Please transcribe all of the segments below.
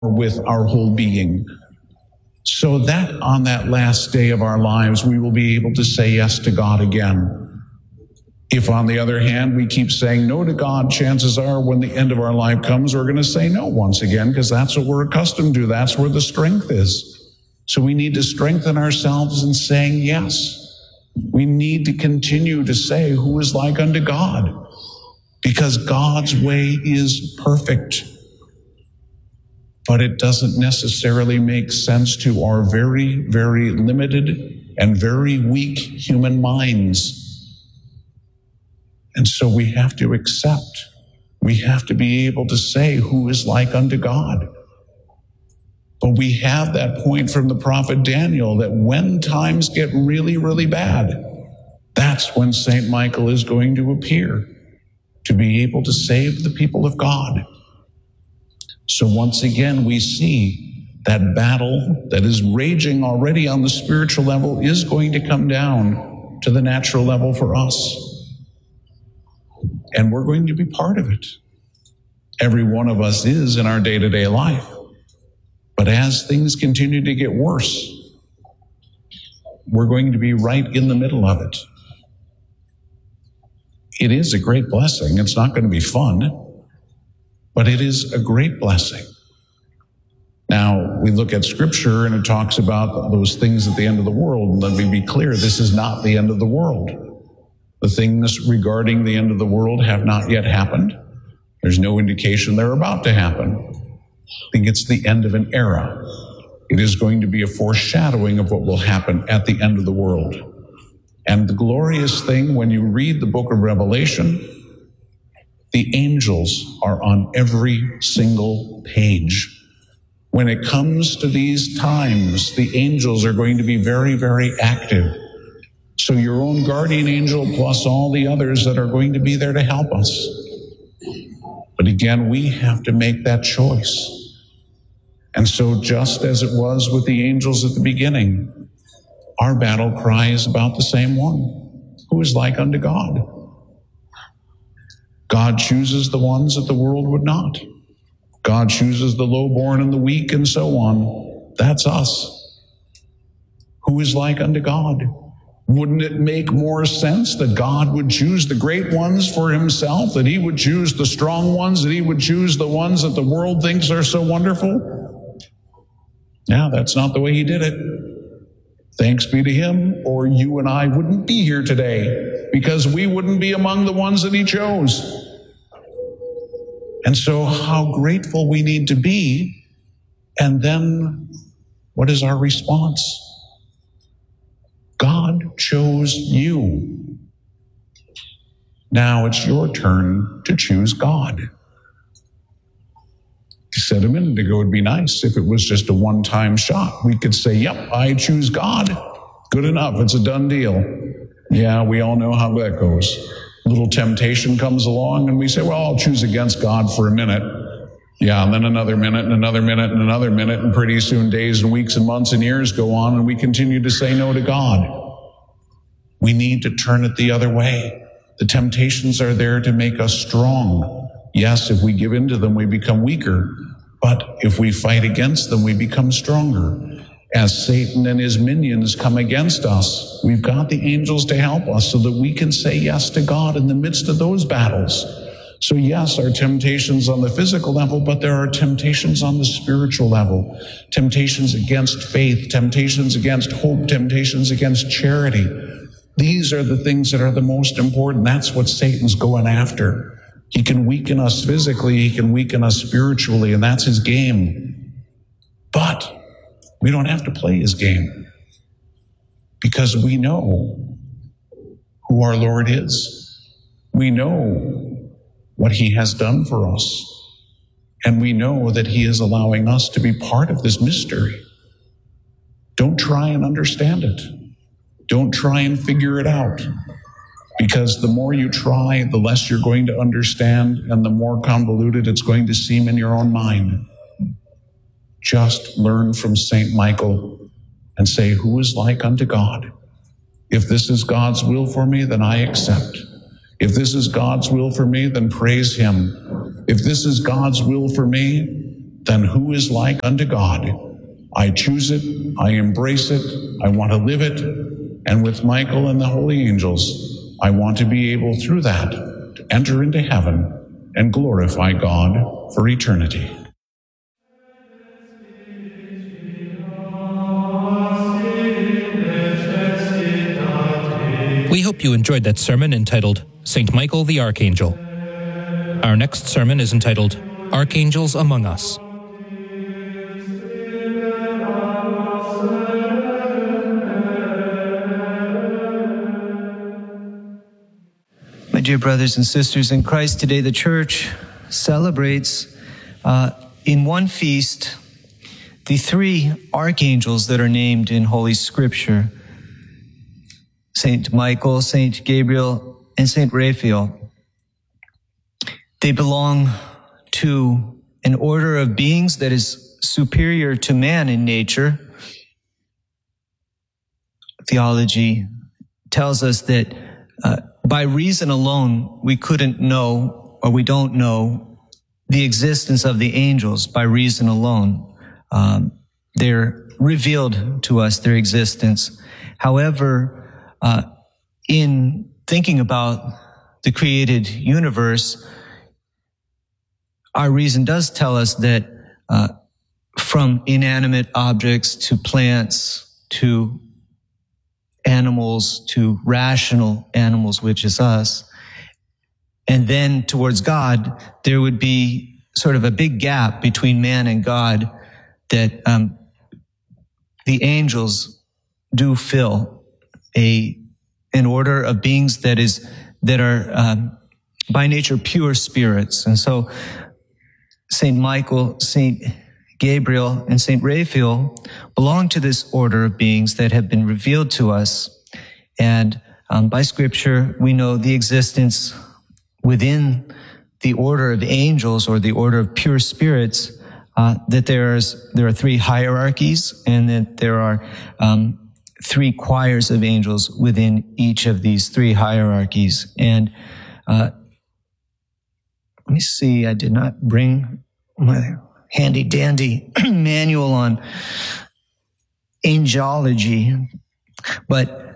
with our whole being, so that on that last day of our lives, we will be able to say yes to God again. If, on the other hand, we keep saying no to God, chances are when the end of our life comes, we're going to say no once again, because that's what we're accustomed to. That's where the strength is. So we need to strengthen ourselves in saying yes. We need to continue to say, who is like unto God? Because God's way is perfect. But it doesn't necessarily make sense to our very, very limited and very weak human minds. And so we have to accept, we have to be able to say, who is like unto God? But we have that point from the prophet Daniel that when times get really, really bad, that's when St. Michael is going to appear to be able to save the people of God. So once again, we see that battle that is raging already on the spiritual level is going to come down to the natural level for us. And we're going to be part of it. Every one of us is in our day-to-day life. But as things continue to get worse, we're going to be right in the middle of it. It is a great blessing. It's not going to be fun, but it is a great blessing. Now, we look at Scripture and it talks about those things at the end of the world. And let me be clear, this is not the end of the world. The things regarding the end of the world have not yet happened. There's no indication they're about to happen. I think it's the end of an era. It is going to be a foreshadowing of what will happen at the end of the world. And the glorious thing, when you read the book of Revelation, the angels are on every single page. When it comes to these times, the angels are going to be very, very active. So your own guardian angel plus all the others that are going to be there to help us. But again, we have to make that choice. And so just as it was with the angels at the beginning, our battle cry is about the same one. Who is like unto God? God chooses the ones that the world would not. God chooses the lowborn and the weak and so on. That's us. Who is like unto God? Wouldn't it make more sense that God would choose the great ones for himself, that he would choose the strong ones, that he would choose the ones that the world thinks are so wonderful? Yeah, that's not the way he did it. Thanks be to him, or you and I wouldn't be here today, because we wouldn't be among the ones that he chose. And so how grateful we need to be. And then what is our response? God chose you. Now it's your turn to choose God. You said a minute ago it'd be nice if it was just a one-time shot. We could say, yep, I choose God. Good enough. It's a done deal. Yeah, we all know how that goes. A little temptation comes along and we say, well, I'll choose against God for a minute. Yeah, and then another minute and another minute and another minute, and pretty soon days and weeks and months and years go on and we continue to say no to God. We need to turn it the other way. The temptations are there to make us strong. Yes, if we give in to them, we become weaker. But if we fight against them, we become stronger. As Satan and his minions come against us, we've got the angels to help us so that we can say yes to God in the midst of those battles. So yes, our temptations on the physical level, but there are temptations on the spiritual level. Temptations against faith, temptations against hope, temptations against charity. These are the things that are the most important. That's what Satan's going after. He can weaken us physically, he can weaken us spiritually, and that's his game. But we don't have to play his game, because we know who our Lord is. We know what he has done for us. And we know that he is allowing us to be part of this mystery. Don't try and understand it. Don't try and figure it out. Because the more you try, the less you're going to understand, and the more convoluted it's going to seem in your own mind. Just learn from St. Michael and say, who is like unto God? If this is God's will for me, then I accept. If this is God's will for me, then praise him. If this is God's will for me, then who is like unto God? I choose it, I embrace it, I want to live it, and with Michael and the holy angels, I want to be able through that to enter into heaven and glorify God for eternity. We hope you enjoyed that sermon entitled St. Michael the Archangel. Our next sermon is entitled Archangels Among Us. My dear brothers and sisters in Christ, today the Church celebrates in one feast the three archangels that are named in Holy Scripture: Saint Michael, Saint Gabriel, and Saint Raphael. They belong to an order of beings that is superior to man in nature. Theology tells us that by reason alone, we couldn't know, or we don't know, the existence of the angels by reason alone. They're revealed to us, their existence. However, in thinking about the created universe, our reason does tell us that from inanimate objects to plants to animals to rational animals, which is us, and then towards God, there would be sort of a big gap between man and God that the angels do fill, an order of beings that are by nature pure spirits. And so Saint Michael, Saint Gabriel, and Saint Raphael belong to this order of beings that have been revealed to us. And by Scripture, we know the existence within the order of angels, or the order of pure spirits, that there are three hierarchies, and that there are three choirs of angels within each of these three hierarchies. And let me see, I did not bring my handy dandy manual on angelology, but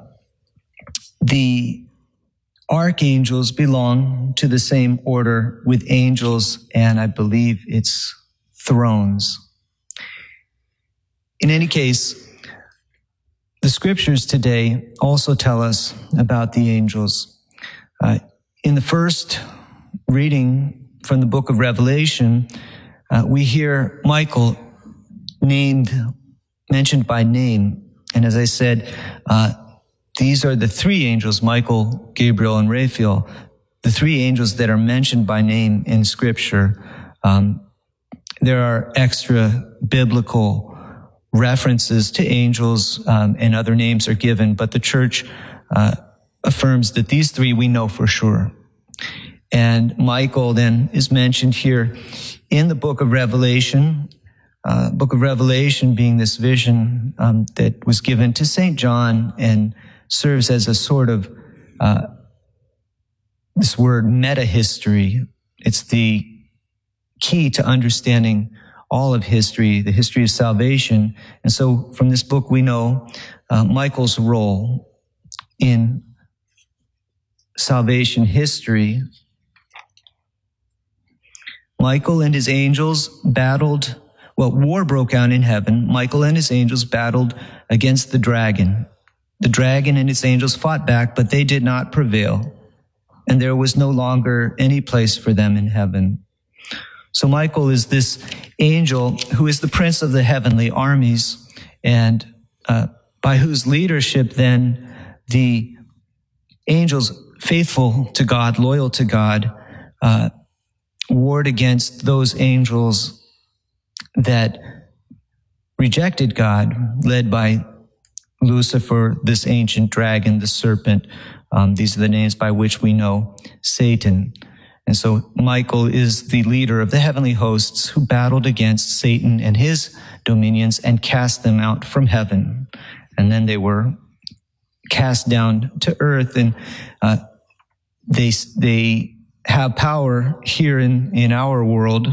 the archangels belong to the same order with angels, and I believe it's thrones. In any case, the Scriptures today also tell us about the angels. In the first reading from the book of Revelation, we hear Michael mentioned by name. And as I said, these are the three angels, Michael, Gabriel, and Raphael, the three angels that are mentioned by name in Scripture. There are extra biblical references to angels, and other names are given, but the Church affirms that these three we know for sure. And Michael then is mentioned here in the book of Revelation being this vision that was given to St. John and serves as a sort of this word meta-history. It's the key to understanding all of history, the history of salvation. And so from this book we know Michael's role in salvation history. Michael and his angels war broke out in heaven. Michael and his angels battled against the dragon. The dragon and its angels fought back, but they did not prevail. And there was no longer any place for them in heaven. So Michael is this angel who is the prince of the heavenly armies, and by whose leadership then the angels faithful to God, loyal to God, warred against those angels that rejected God, led by Lucifer, this ancient dragon, the serpent. These are the names by which we know Satan. And so Michael is the leader of the heavenly hosts who battled against Satan and his dominions and cast them out from heaven. And then they were cast down to earth, and they have power here in our world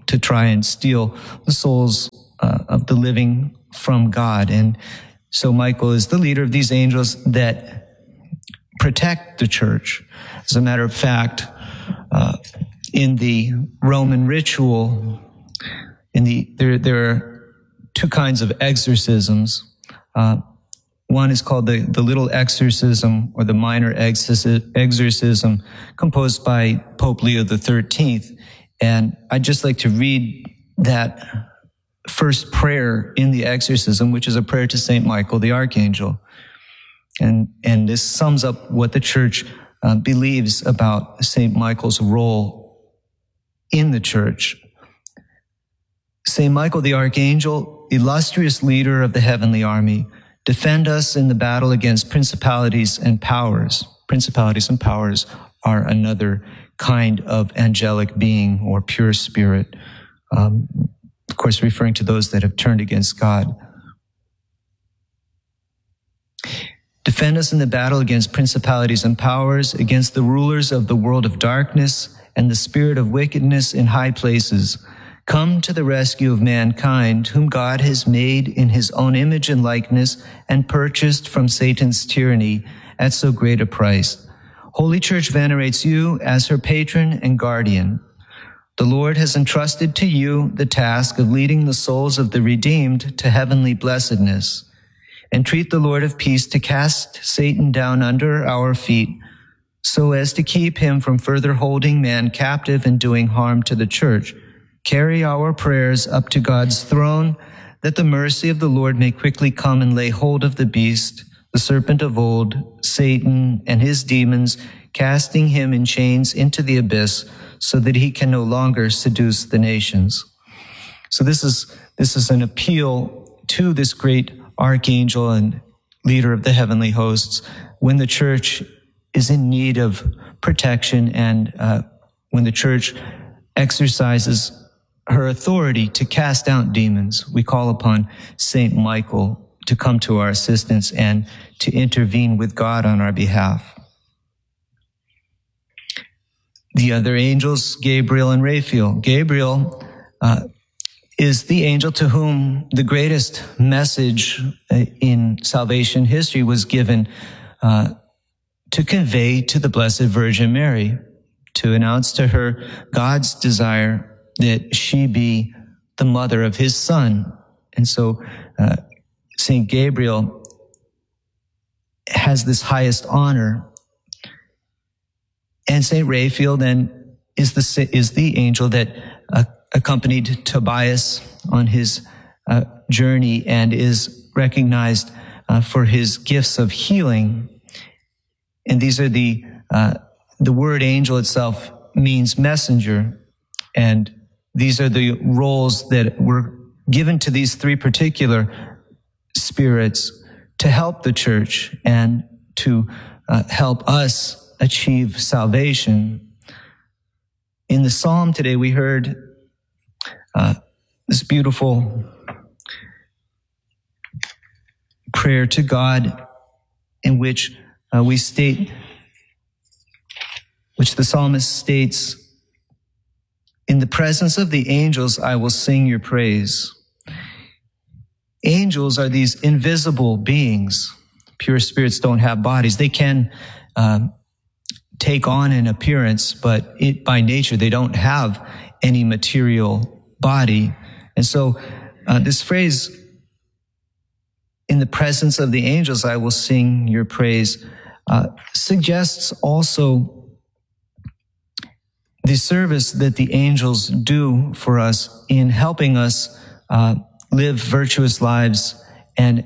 to try and steal the souls of the living from God. And so Michael is the leader of these angels that protect the church. As a matter of fact, in the Roman ritual, there are two kinds of exorcisms. One is called the little exorcism or the minor exorcism, composed by Pope Leo XIII. And I'd just like to read that first prayer in the exorcism, which is a prayer to Saint Michael the Archangel. And this sums up what the church believes about Saint Michael's role in the church. Saint Michael the Archangel, illustrious leader of the heavenly army, defend us in the battle against principalities and powers. Principalities and powers are another kind of angelic being or pure spirit, of course, referring to those that have turned against God. Defend us in the battle against principalities and powers, against the rulers of the world of darkness and the spirit of wickedness in high places. Come to the rescue of mankind, whom God has made in his own image and likeness and purchased from Satan's tyranny at so great a price. Holy Church venerates you as her patron and guardian. The Lord has entrusted to you the task of leading the souls of the redeemed to heavenly blessedness. Entreat the Lord of peace to cast Satan down under our feet, so as to keep him from further holding man captive and doing harm to the church. Carry our prayers up to God's throne, that the mercy of the Lord may quickly come and lay hold of the beast, the serpent of old, Satan and his demons, casting him in chains into the abyss, so that he can no longer seduce the nations. So this is an appeal to this great archangel and leader of the heavenly hosts when the church is in need of protection and when the church exercises her authority to cast out demons. We call upon Saint Michael to come to our assistance and to intervene with God on our behalf. The other angels, Gabriel and Raphael. Gabriel is the angel to whom the greatest message in salvation history was given to convey to the Blessed Virgin Mary, to announce to her God's desire that she be the mother of his son. And so Saint Gabriel has this highest honor. And Saint Raphael then is the angel that accompanied Tobias on his journey and is recognized for his gifts of healing. And these are the word angel itself means messenger. And these are the roles that were given to these three particular spirits to help the church and to help us achieve salvation. In the psalm today, we heard this beautiful prayer to God in which which the psalmist states, "In the presence of the angels, I will sing your praise." Angels are these invisible beings. Pure spirits don't have bodies. They can take on an appearance, but by nature, they don't have any material body. And so this phrase, "In the presence of the angels, I will sing your praise," suggests also the service that the angels do for us in helping us live virtuous lives and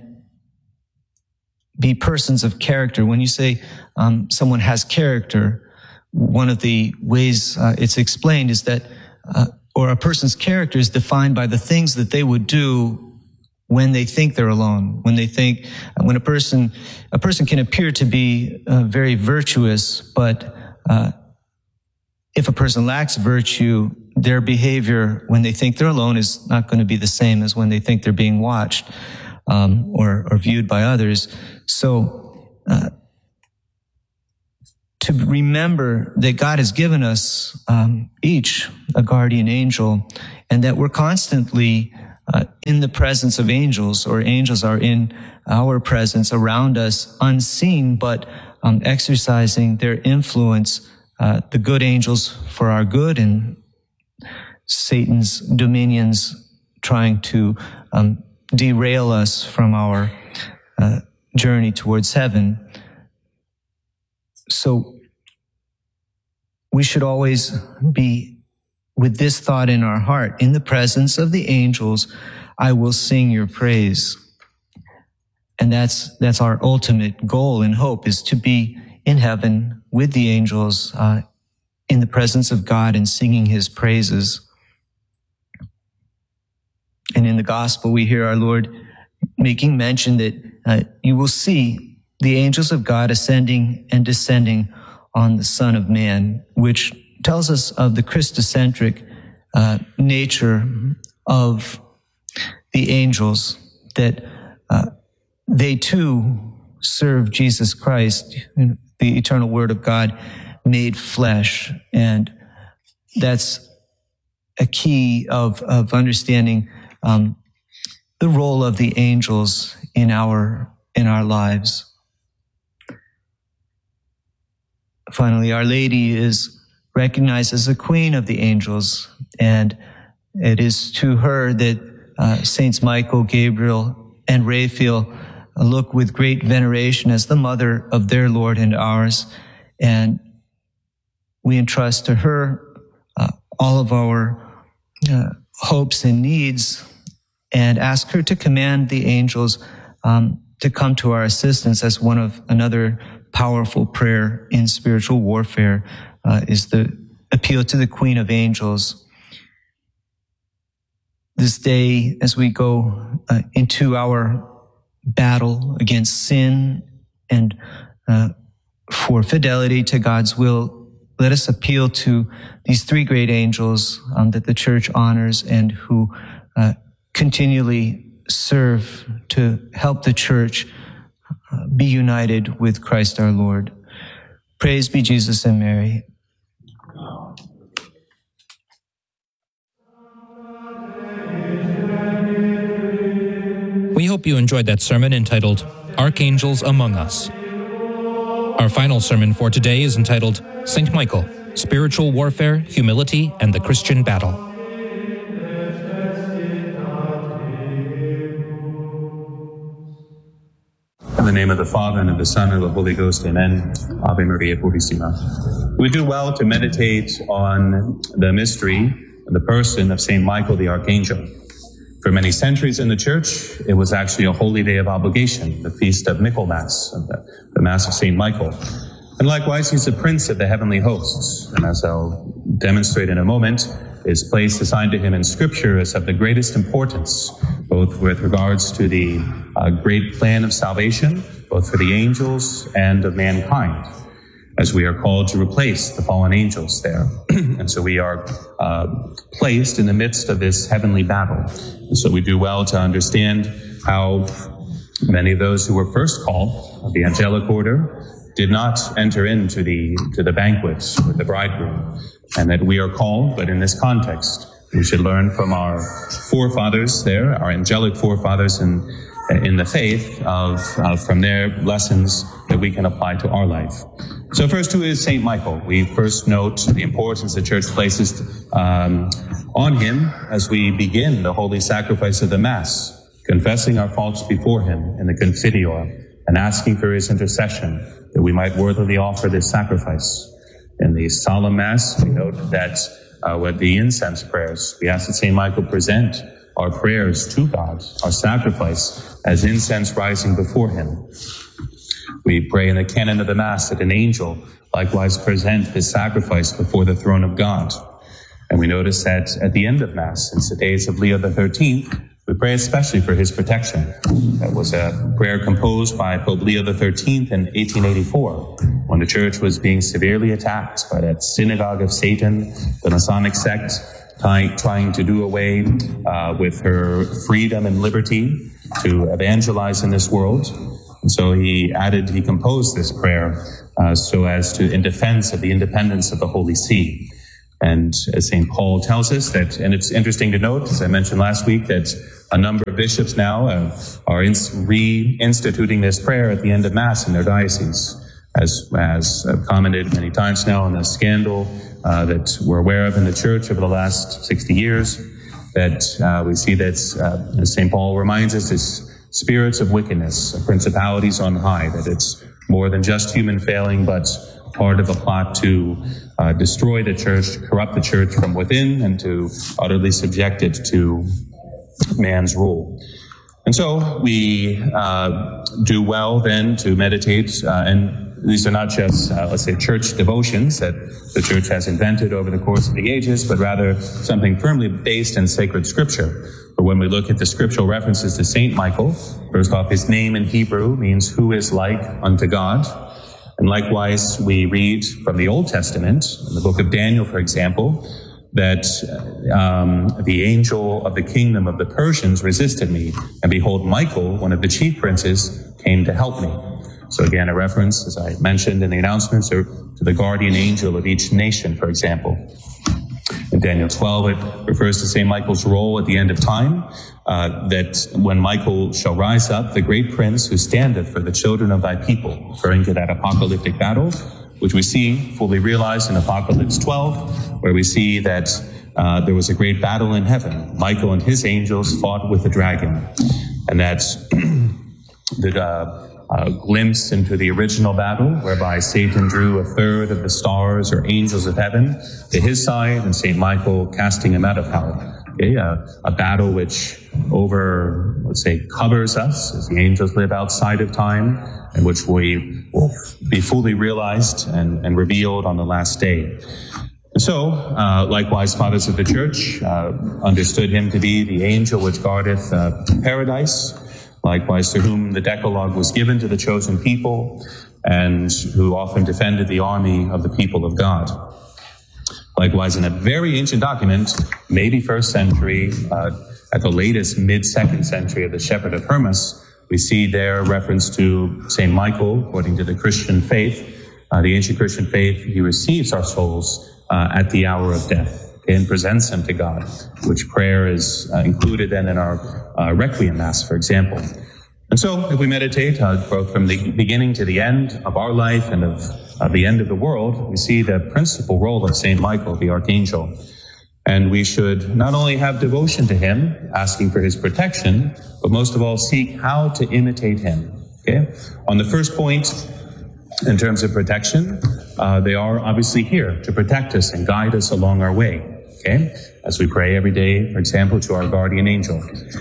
be persons of character. When you say someone has character, one of the ways it's explained is that, or a person's character is defined by the things that they would do when they think they're alone. When a person can appear to be very virtuous, but if a person lacks virtue, their behavior when they think they're alone is not going to be the same as when they think they're being watched or viewed by others. So to remember that God has given us each a guardian angel, and that we're constantly in the presence of angels, or angels are in our presence around us, unseen, but exercising their influence, the good angels for our good, and Satan's dominions trying to derail us from our journey towards heaven. So we should always be with this thought in our heart: in the presence of the angels, I will sing your praise. And that's our ultimate goal and hope, is to be in heaven with the angels, in the presence of God and singing his praises. And in the gospel, we hear our Lord making mention that you will see the angels of God ascending and descending on the Son of Man, which tells us of the Christocentric nature of the angels, that they too serve Jesus Christ, the eternal Word of God made flesh. And that's a key of understanding the role of the angels in our lives. Finally, Our Lady is recognized as the Queen of the angels, and it is to her that Saints Michael, Gabriel, and Raphael look with great veneration as the mother of their Lord and ours, and we entrust to her all of our hopes and needs, and ask her to command the angels to come to our assistance. As another powerful prayer in spiritual warfare is the appeal to the Queen of Angels. This day, as we go into our battle against sin and for fidelity to God's will, let us appeal to these three great angels that the Church honors and who continually serve to help the Church be united with Christ our Lord. Praise be Jesus and Mary. We hope you enjoyed that sermon entitled Archangels Among Us. Our final sermon for today is entitled Saint Michael, Spiritual Warfare, Humility, and the Christian Battle. In the name of the Father, and of the Son, and of the Holy Ghost, amen. Ave Maria Purissima. We do well to meditate on the mystery, the person of Saint Michael the Archangel. For many centuries in the Church, it was actually a holy day of obligation, the feast of Michaelmas, the Mass of Saint Michael. And likewise, he's the Prince of the heavenly hosts. And as I'll demonstrate in a moment, his place assigned to him in Scripture is of the greatest importance, both with regards to the great plan of salvation, both for the angels and of mankind, as we are called to replace the fallen angels there. And so we are placed in the midst of this heavenly battle. And so we do well to understand how many of those who were first called of the angelic order did not enter into the banquet with the bridegroom, and that we are called, but in this context, we should learn from our forefathers there, our angelic forefathers in the faith, from their lessons that we can apply to our life. So first, who is Saint Michael? We first note the importance the Church places on him as we begin the holy sacrifice of the Mass, confessing our faults before him in the Confiteor and asking for his intercession that we might worthily offer this sacrifice. In the solemn Mass, we note that with the incense prayers, we ask that St. Michael present our prayers to God, our sacrifice, as incense rising before him. We pray in the canon of the Mass that an angel likewise present his sacrifice before the throne of God. And we notice that at the end of Mass, since the days of Leo XIII, we pray especially for his protection. That was a prayer composed by Pope Leo XIII in 1884, when the Church was being severely attacked by that synagogue of Satan, the Masonic sect, trying to do away with her freedom and liberty to evangelize in this world. And so he composed this prayer so as to, in defense of the independence of the Holy See. And as St. Paul tells us that, and it's interesting to note, as I mentioned last week, that a number of bishops now are reinstituting this prayer at the end of Mass in their diocese, as I've commented many times now on the scandal that we're aware of in the Church over the last 60 years, that we see that, as St. Paul reminds us, is spirits of wickedness, principalities on high, that it's more than just human failing, but part of a plot to destroy the Church, corrupt the Church from within, and to utterly subject it to man's rule. And so we do well then to meditate, and these are not just, let's say, church devotions that the Church has invented over the course of the ages, but rather something firmly based in sacred scripture. But when we look at the scriptural references to Saint Michael, first off, his name in Hebrew means who is like unto God. And likewise, we read from the Old Testament, in the book of Daniel, for example, that the angel of the kingdom of the Persians resisted me, and behold, Michael, one of the chief princes, came to help me. So again, a reference, as I mentioned in the announcements, to the guardian angel of each nation, for example. In Daniel 12, it refers to St. Michael's role at the end of time, that when Michael shall rise up, the great prince who standeth for the children of thy people, referring to that apocalyptic battle, which we see fully realized in Apocalypse 12, where we see that there was a great battle in heaven. Michael and his angels fought with the dragon. And that's a glimpse into the original battle, whereby Satan drew a third of the stars or angels of heaven to his side, and St. Michael casting him out of hell. Okay, a battle which covers us as the angels live outside of time, and which we will be fully realized and revealed on the last day. And so, likewise, fathers of the Church understood him to be the angel which guardeth paradise, likewise to whom the Decalogue was given to the chosen people, and who often defended the army of the people of God. Likewise, in a very ancient document, maybe 1st century, at the latest mid-2nd century of the Shepherd of Hermas, we see there reference to St. Michael, according to the Christian faith, the ancient Christian faith. He receives our souls at the hour of death and presents them to God, which prayer is included then in our Requiem Mass, for example. And so if we meditate both from the beginning to the end of our life and of the end of the world, we see the principal role of St. Michael, the Archangel. And we should not only have devotion to him, asking for his protection, but most of all seek how to imitate him. Okay? On the first point, in terms of protection, they are obviously here to protect us and guide us along our way. Okay? As we pray every day, for example, to our guardian angel.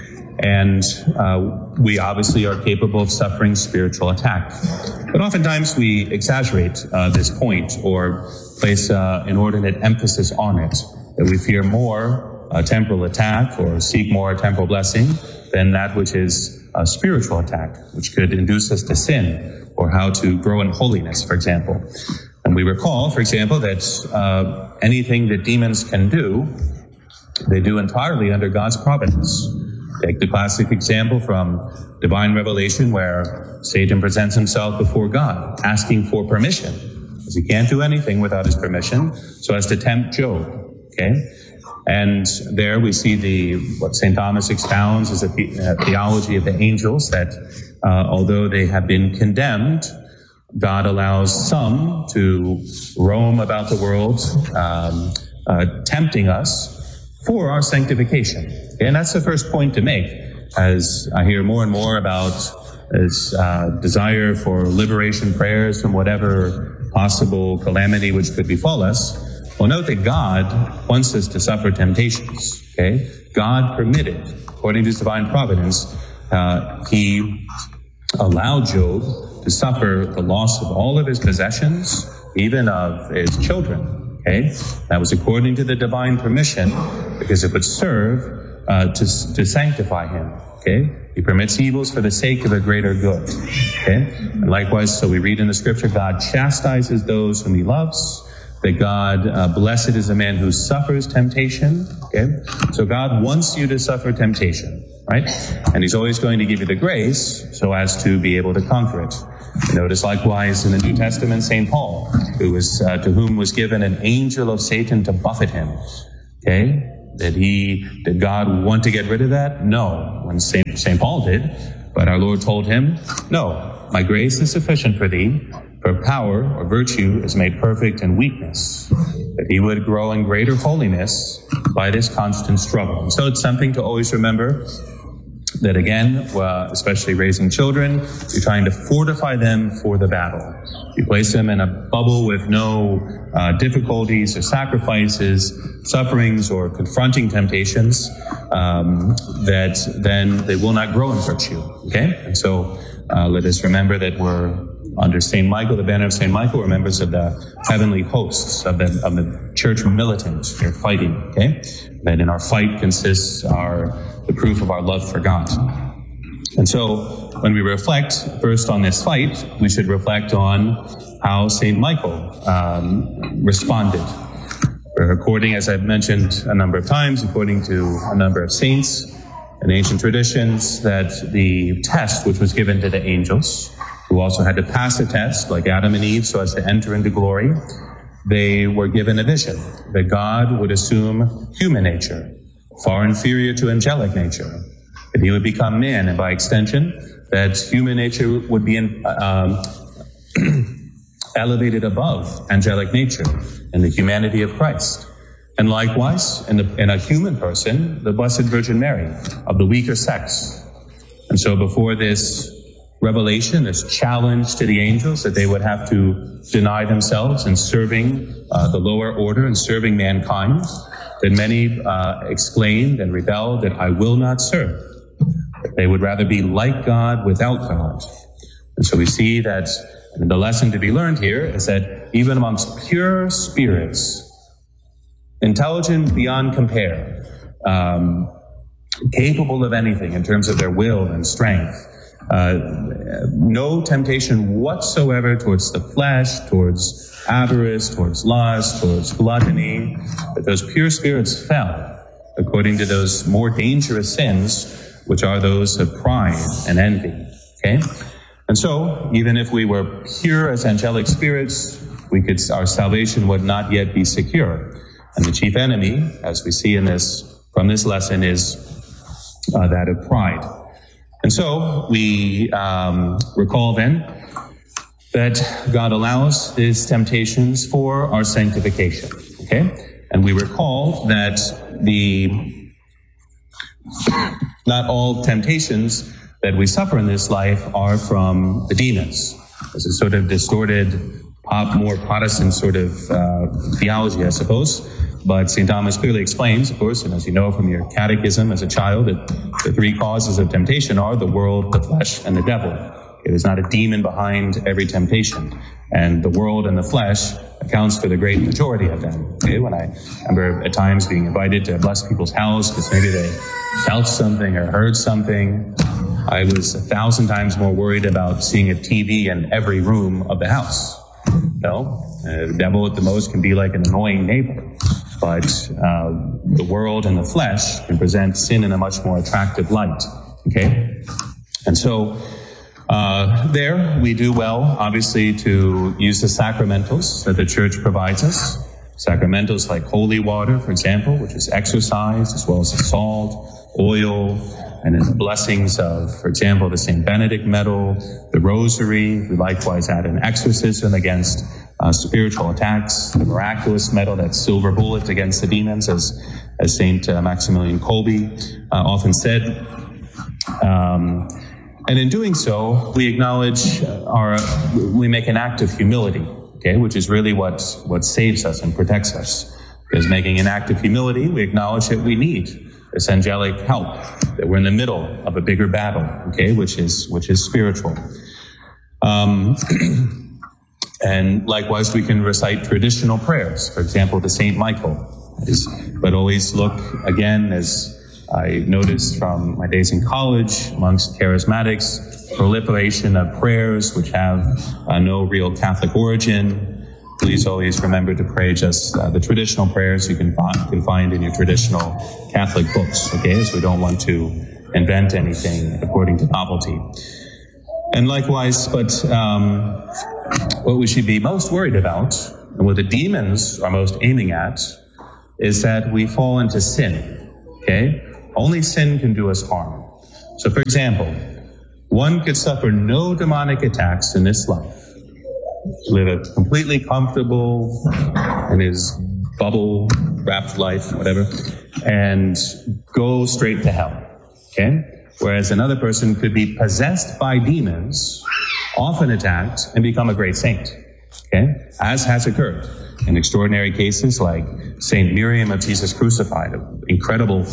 And we obviously are capable of suffering spiritual attack. But oftentimes we exaggerate this point or place inordinate emphasis on it, that we fear more temporal attack or seek more temporal blessing than that which is a spiritual attack, which could induce us to sin, or how to grow in holiness, for example. And we recall, for example, that anything that demons can do, they do entirely under God's providence. Take the classic example from divine revelation where Satan presents himself before God, asking for permission, because he can't do anything without his permission, so as to tempt Job. Okay? And there we see what St. Thomas expounds as a theology of the angels, that although they have been condemned, God allows some to roam about the world, tempting us for our sanctification. Okay? And that's the first point to make, as I hear more and more about this desire for liberation prayers from whatever possible calamity which could befall us. Well, note that God wants us to suffer temptations. Okay? God permitted, according to his divine providence, he allowed Job to suffer the loss of all of his possessions, even of his children. Okay? That was according to the divine permission, because it would serve to sanctify him. Okay? He permits evils for the sake of a greater good. Okay? And likewise, so we read in the scripture, God chastises those whom he loves, that God, blessed is the man who suffers temptation. Okay? So God wants you to suffer temptation, right? And he's always going to give you the grace so as to be able to conquer it. Notice likewise in the New Testament, St. Paul, to whom was given an angel of Satan to buffet him. Okay? Did God want to get rid of that? No. When St. Paul did, but our Lord told him, no, my grace is sufficient for thee, for power or virtue is made perfect in weakness, that he would grow in greater holiness by this constant struggle. And so it's something to always remember that, again, especially raising children, you're trying to fortify them for the battle. You place them in a bubble with no difficulties or sacrifices, sufferings, or confronting temptations, that then they will not grow in virtue. Okay? And so let us remember that we're under St. Michael, the banner of St. Michael, we're members of the heavenly hosts of the church militant. They're fighting. Okay? That in our fight consists the proof of our love for God. And so when we reflect first on this fight, we should reflect on how St. Michael responded. According, as I've mentioned a number of times, according to a number of saints and ancient traditions, that the test which was given to the angels, who also had to pass a test like Adam and Eve so as to enter into glory, they were given a vision that God would assume human nature, far inferior to angelic nature, that he would become man, and by extension, that human nature would be elevated above angelic nature in the humanity of Christ. And likewise, in a human person, the Blessed Virgin Mary, of the weaker sex. And so before this revelation, this challenge to the angels that they would have to deny themselves in serving the lower order and serving mankind, that many exclaimed and rebelled that I will not serve. They would rather be like God without God. And so we see that the lesson to be learned here is that even amongst pure spirits, intelligent beyond compare, capable of anything in terms of their will and strength, no temptation whatsoever towards the flesh, towards avarice, towards lust, towards gluttony, that those pure spirits fell according to those more dangerous sins, which are those of pride and envy. Okay? And so, even if we were pure as angelic spirits, our salvation would not yet be secure. And the chief enemy, as we see from this lesson, is that of pride. And so we recall then that God allows his temptations for our sanctification. Okay? And we recall that not all temptations that we suffer in this life are from the demons. It's a sort of distorted, more Protestant sort of theology, I suppose. But St. Thomas clearly explains, of course, and as you know from your catechism as a child, that the three causes of temptation are the world, the flesh, and the devil. There's not a demon behind every temptation. And the world and the flesh accounts for the great majority of them. Okay? When I remember at times being invited to bless people's house because maybe they felt something or heard something, I was 1,000 times more worried about seeing a TV in every room of the house. The devil at the most can be like an annoying neighbor. But the world and the flesh can present sin in a much more attractive light. Okay? And so there we do well, obviously, to use the sacramentals that the Church provides us. Sacramentals like holy water, for example, which is exercise, as well as the salt, oil, and then the blessings of, for example, the St. Benedict medal, the rosary. We likewise add an exorcism against spiritual attacks, the miraculous medal, that silver bullet against the demons, as St. Maximilian Kolbe often said. And in doing so, we acknowledge we make an act of humility, okay, which is really what saves us and protects us. Because making an act of humility, we acknowledge that we need this angelic help, that we're in the middle of a bigger battle, okay, which is spiritual. And likewise, we can recite traditional prayers, for example, to St. Michael. But always look, again, as I noticed from my days in college, amongst charismatics, proliferation of prayers which have no real Catholic origin. Please always remember to pray just the traditional prayers you can find in your traditional Catholic books, okay? So we don't want to invent anything according to novelty. And likewise, but what we should be most worried about, and what the demons are most aiming at, is that we fall into sin, okay? Only sin can do us harm. So, for example, one could suffer no demonic attacks in this life, live a completely comfortable in his bubble-wrapped life, whatever, and go straight to hell, okay? Whereas another person could be possessed by demons, often attacked, and become a great saint, okay? As has occurred in extraordinary cases like Saint Miriam of Jesus Crucified, an incredible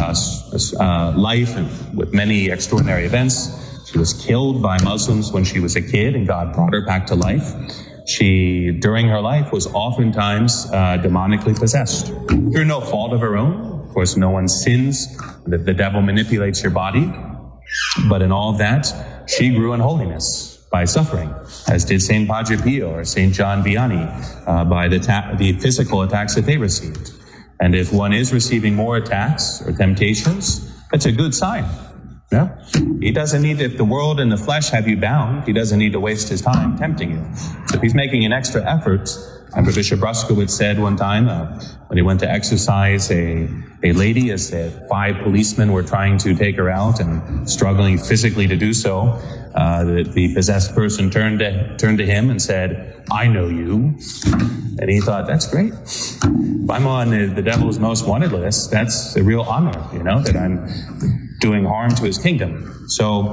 life and with many extraordinary events. She was killed by Muslims when she was a kid, and God brought her back to life. She, during her life, was oftentimes demonically possessed through no fault of her own. Of course, no one sins. The devil manipulates your body. But in all that, she grew in holiness by suffering, as did Saint Padre Pio or Saint John Vianney by the physical attacks that they received. And if one is receiving more attacks or temptations, that's a good sign. Yeah? He doesn't need, if the world and the flesh have you bound, he doesn't need to waste his time tempting you. So if he's making an extra effort, Emperor Bishop Bruskowitz said one time when he went to exorcise a lady, as 5 policemen were trying to take her out and struggling physically to do so, the possessed person turned to him and said, "I know you." And he thought, that's great. If I'm on the devil's most wanted list, that's a real honor, that I'm doing harm to his kingdom. So,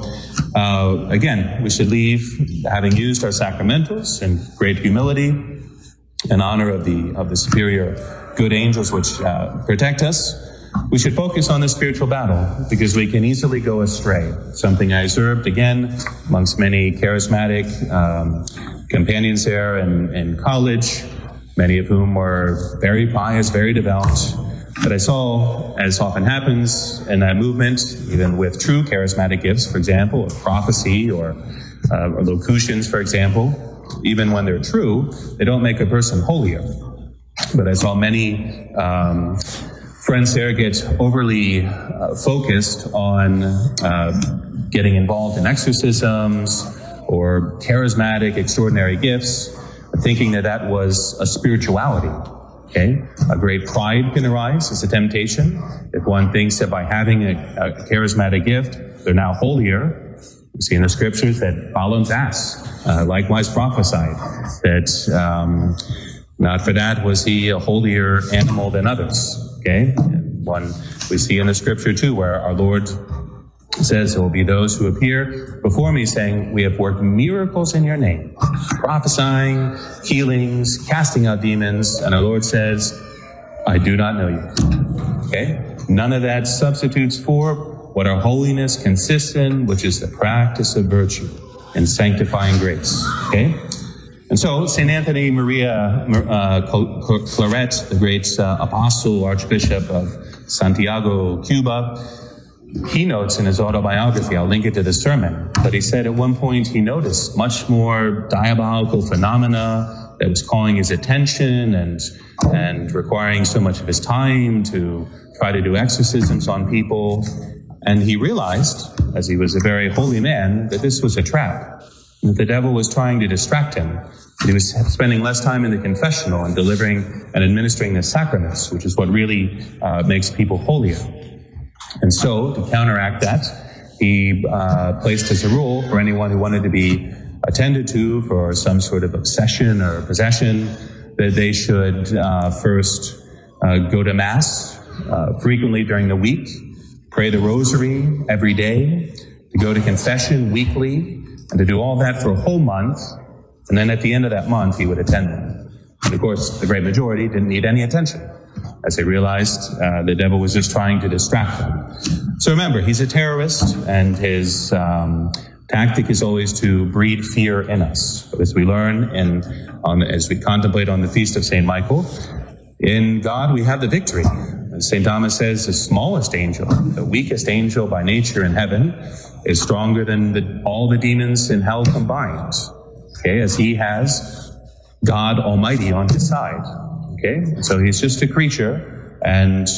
again, we should leave, having used our sacramentals in great humility, in honor of the superior good angels which protect us. We should focus on the spiritual battle, because we can easily go astray. Something I observed, again, amongst many charismatic companions there in college, many of whom were very pious, very devout. But I saw, as often happens in that movement, even with true charismatic gifts, for example, of prophecy or locutions, for example, even when they're true, they don't make a person holier. But I saw many friends there get overly focused on getting involved in exorcisms or charismatic, extraordinary gifts, thinking that was a spirituality. Okay, a great pride can arise as a temptation. If one thinks that by having a charismatic gift, they're now holier. We see in the scriptures that Balaam's ass likewise prophesied that not for that was he a holier animal than others. Okay, one we see in the scripture too, where our Lord says there will be those who appear before me saying, "We have worked miracles in your name," prophesying, healings, casting out demons, and our Lord says, "I do not know you." Okay? None of that substitutes for what our holiness consists in, which is the practice of virtue and sanctifying grace. Okay? And so, St. Anthony Maria Claret, the great apostle, archbishop of Santiago, Cuba, he notes in his autobiography, I'll link it to the sermon, but he said at one point he noticed much more diabolical phenomena that was calling his attention and requiring so much of his time to try to do exorcisms on people. And he realized, as he was a very holy man, that this was a trap, that the devil was trying to distract him. That he was spending less time in the confessional and delivering and administering the sacraments, which is what really makes people holier. And so, to counteract that, he placed as a rule for anyone who wanted to be attended to for some sort of obsession or possession, that they should first go to Mass frequently during the week, pray the Rosary every day, to go to confession weekly, and to do all that for a whole month. And then at the end of that month, he would attend them. And of course, the great majority didn't need any attention, as they realized the devil was just trying to distract them. So remember, he's a terrorist, and his tactic is always to breed fear in us. But as we learn as we contemplate on the feast of St. Michael, in God we have the victory. As St. Thomas says, the smallest angel, the weakest angel by nature in heaven, is stronger than all the demons in hell combined. Okay, as he has God Almighty on his side. Okay, so he's just a creature, and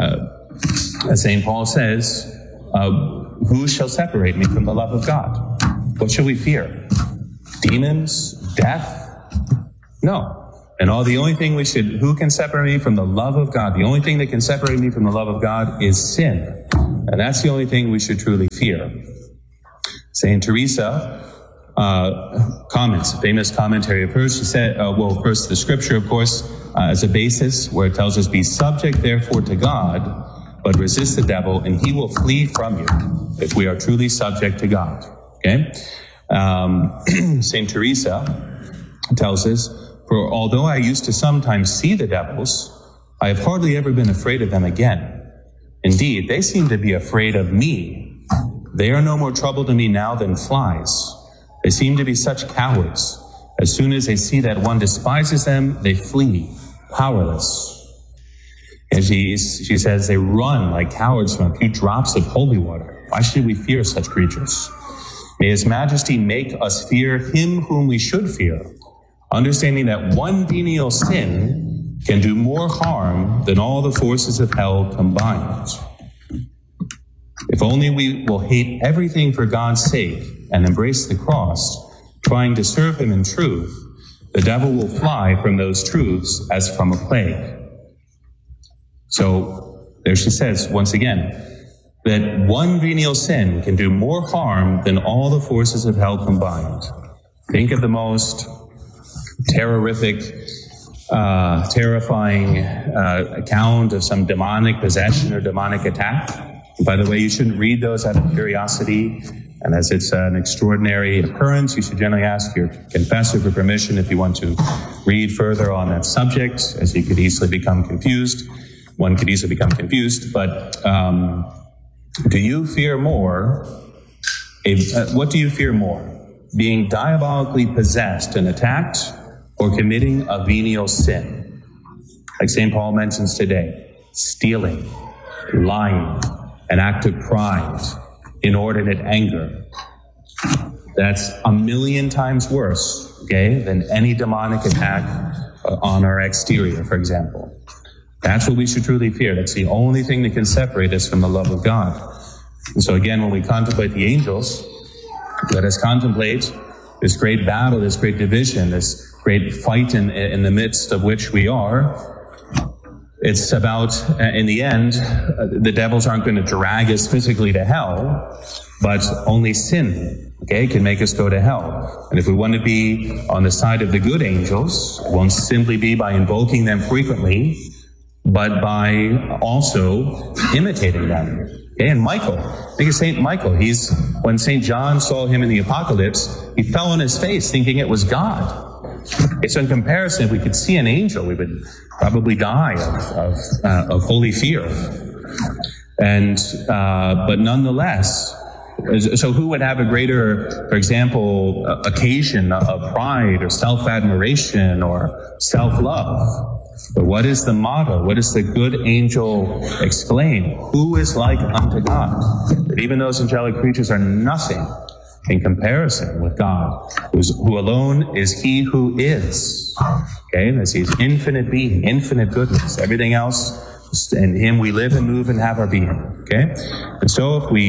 as St. Paul says, who shall separate me from the love of God? What should we fear? Demons? Death? No. And the only thing who can separate me from the love of God? The only thing that can separate me from the love of God is sin. And that's the only thing we should truly fear. Saint Teresa comments, a famous commentary of hers. She said, first the scripture, of course, as a basis, where it tells us, be subject therefore to God, but resist the devil, and he will flee from you if we are truly subject to God. Okay? Saint Teresa tells us, for although I used to sometimes see the devils, I have hardly ever been afraid of them again. Indeed, they seem to be afraid of me. They are no more trouble to me now than flies. They seem to be such cowards. As soon as they see that one despises them, they flee, powerless. And she says they run like cowards from a few drops of holy water. Why should we fear such creatures? May His Majesty make us fear Him whom we should fear, understanding that one venial sin can do more harm than all the forces of hell combined. If only we will hate everything for God's sake and embrace the cross, trying to serve Him in truth, the devil will fly from those truths as from a plague. So there she says, once again, that one venial sin can do more harm than all the forces of hell combined. Think of the most terrifying account of some demonic possession or demonic attack. By the way, you shouldn't read those out of curiosity, and as it's an extraordinary occurrence, you should generally ask your confessor for permission if you want to read further on that subject, as you could easily become confused. One could easily become confused, but do you fear more? What do you fear more? Being diabolically possessed and attacked, or committing a venial sin? Like St. Paul mentions today, stealing, lying, an act of pride, inordinate anger. That's 1,000,000 times worse, okay, than any demonic attack on our exterior, for example. That's what we should truly fear. That's the only thing that can separate us from the love of God. And so again, when we contemplate the angels, let us contemplate this great battle, this great division, this great fight in the midst of which we are. It's about, in the end, the devils aren't going to drag us physically to hell, but only sin, okay, can make us go to hell. And if we want to be on the side of the good angels, it won't simply be by invoking them frequently, but by also imitating them. Okay, and Michael, think of Saint Michael. When Saint John saw him in the Apocalypse, he fell on his face thinking it was God. Okay, so in comparison, if we could see an angel, we would probably die of holy fear. And but nonetheless, so who would have a greater, for example, occasion of pride or self-admiration or self-love? But what is the motto? What does the good angel exclaim? Who is like unto God? That even those angelic creatures are nothing in comparison with God, who alone is He who is. Okay, that's His infinite being, infinite goodness. Everything else, in Him we live and move and have our being. Okay, and so if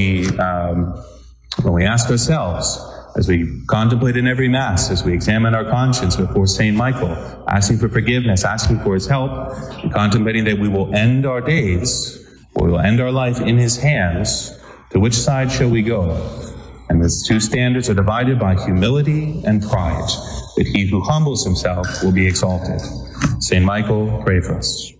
when we ask ourselves, as we contemplate in every Mass, as we examine our conscience before Saint Michael, asking for forgiveness, asking for his help, and contemplating that we will end our days, or we will end our life in his hands, to which side shall we go? And these two standards are divided by humility and pride, that he who humbles himself will be exalted. Saint Michael, pray for us.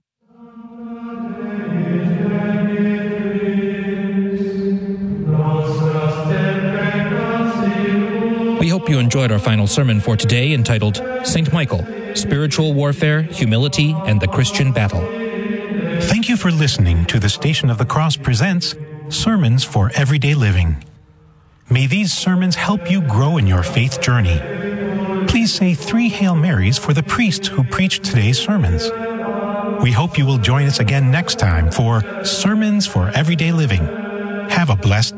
We hope you enjoyed our final sermon for today, entitled St. Michael, Spiritual Warfare, Humility, and the Christian Battle. Thank you for listening to the Station of the Cross presents Sermons for Everyday Living. May these sermons help you grow in your faith journey. Please say 3 Hail Marys for the priest who preached today's sermons. We hope you will join us again next time for Sermons for Everyday Living. Have a blessed